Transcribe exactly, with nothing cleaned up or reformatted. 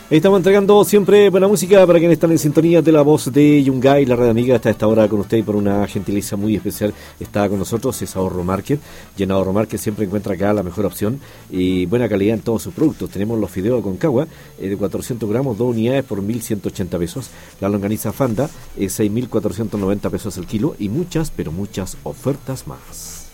Ahí estamos entregando siempre buena música para quienes están en sintonía de la voz de Yungay, la red amiga. Está a esta hora con usted y por una gentileza muy especial. Está con nosotros, es Ahorro Market. Y en Ahorro Market siempre encuentra acá la mejor opción y buena calidad en todos sus productos. Tenemos los fideos Aconcagua eh, de cuatrocientos gramos, dos unidades por mil ciento ochenta pesos. La longaniza Fanda, eh, seis mil cuatrocientos noventa pesos el kilo. Y muchas, pero muchas ofertas más.